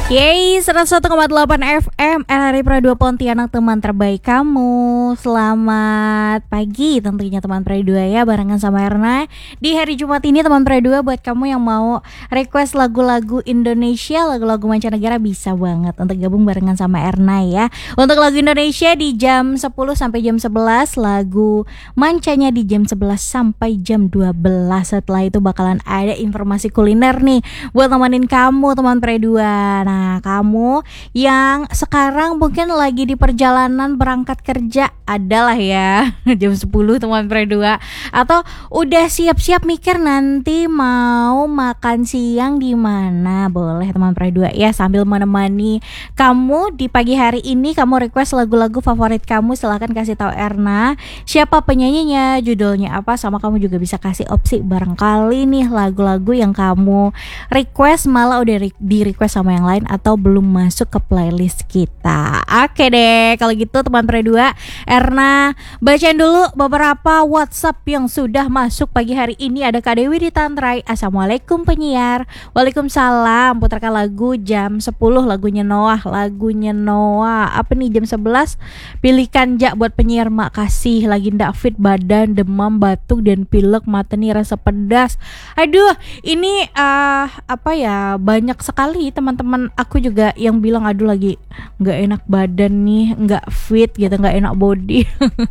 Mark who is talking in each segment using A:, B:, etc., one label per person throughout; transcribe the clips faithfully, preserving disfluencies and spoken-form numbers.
A: Yeay, seratus satu koma delapan F M R R I Pro dua Pontianak, teman terbaik kamu. Selamat pagi tentunya teman Pro dua ya, barengan sama Erna. Di hari Jumat ini teman Pro dua, buat kamu yang mau request lagu-lagu Indonesia, lagu-lagu mancanegara, bisa banget untuk gabung barengan sama Erna ya. Untuk lagu Indonesia di jam sepuluh sampai jam sebelas, lagu mancanya di jam sebelas sampai jam dua belas. Setelah itu bakalan ada informasi kuliner nih buat temenin kamu teman Pro dua. Nah, kamu yang sekarang mungkin lagi di perjalanan berangkat kerja, adalah ya jam sepuluh teman Pro dua, atau udah siap-siap mikir nanti mau makan siang di mana, boleh teman Pro dua ya, sambil menemani kamu di pagi hari ini. Kamu request lagu-lagu favorit kamu, silahkan kasih tahu Erna siapa penyanyinya, judulnya apa, sama kamu juga bisa kasih opsi barangkali nih lagu-lagu yang kamu request malah udah di request sama yang lain atau belum masuk ke playlist kita. Oke deh, kalau gitu teman Pro dua, Erna bacain dulu beberapa WhatsApp yang sudah masuk pagi hari ini. Ada Kak Dewi di Tantrai. Assalamualaikum penyiar. Waalaikumsalam. Putarkan lagu jam sepuluh, lagunya Noah. Lagunya Noah apa nih jam sebelas? Pilihkan Jak buat penyiar, makasih. Lagi ndak fit badan, demam, batuk dan pilek, mata nih rasa pedas. Aduh, ini uh, apa ya, banyak sekali teman-teman aku juga yang bilang aduh lagi nggak enak badan nih, nggak fit gitu, nggak enak body.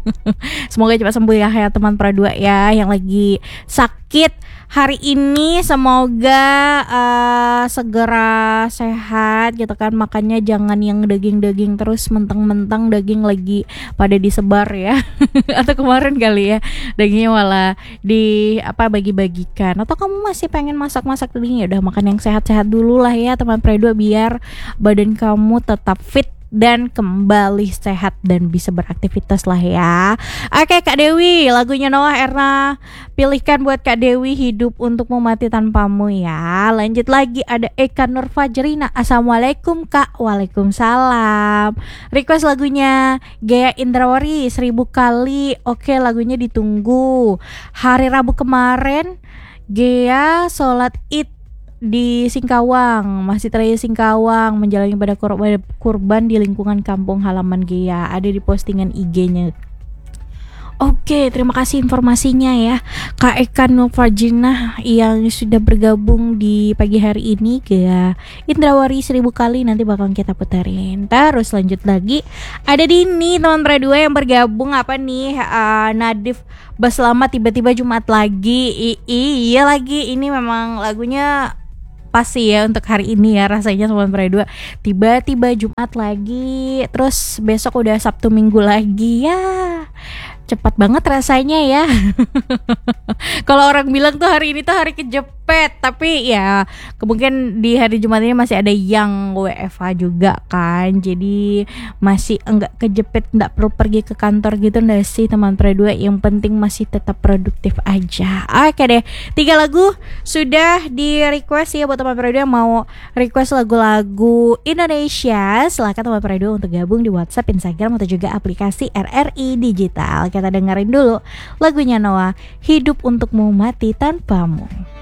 A: Semoga cepat sembuh ya ya teman Pro dua ya yang lagi sakit hari ini. Semoga uh, segera sehat gitu kan. Makannya jangan yang daging-daging terus, mentang-mentang daging lagi pada disebar ya. Atau kemarin kali ya dagingnya malah di apa bagi-bagikan. Atau kamu masih pengen masak-masak daging, ya udah makan yang sehat-sehat dulu lah ya teman Pro dua, biar badan kamu tetap fit dan kembali sehat dan bisa beraktivitas lah ya. Oke Kak Dewi, lagunya Noah Erna pilihkan buat Kak Dewi, hidup untukmu mati tanpamu ya. Lanjut lagi, ada Eka Nur Fajrina. Assalamualaikum Kak. Waalaikumsalam. Request lagunya Gaya Indrawari, seribu kali. Oke, lagunya ditunggu. Hari Rabu kemarin Gea sholat id di Singkawang, masih teraya Singkawang, menjalani pada kurban, kurban di lingkungan kampung halaman Gea. Ada di postingan I G-nya. Oke, terima kasih informasinya ya Kak Eka Novajina yang sudah bergabung di pagi hari ini. Gea Indrawari seribu kali, nanti bakal kita putarin. Terus lanjut lagi, ada Dini teman Pro dua yang bergabung. Apa nih, uh, Nadif Baslama, tiba-tiba Jumat lagi. I- iya lagi, ini memang lagunya pasti ya untuk hari ini ya rasanya teman Pro dua. Tiba-tiba Jumat lagi, terus besok udah Sabtu Minggu lagi ya. Cepat banget rasanya ya. Kalau orang bilang tuh hari ini tuh hari kejepit, tapi ya kemungkinan di hari Jumat ini masih ada yang W F H juga kan. Jadi masih enggak kejepit, enggak perlu pergi ke kantor gitu enggak sih teman Pro dua. Yang penting masih tetap produktif aja. Oke deh, tiga lagu sudah di request ya buat teman Pro dua yang mau request lagu-lagu Indonesia. Silakan teman Pro dua untuk gabung di WhatsApp, Instagram atau juga aplikasi R R I Digital. Kita dengerin dulu lagunya Noah, hidup untukmu mati tanpamu.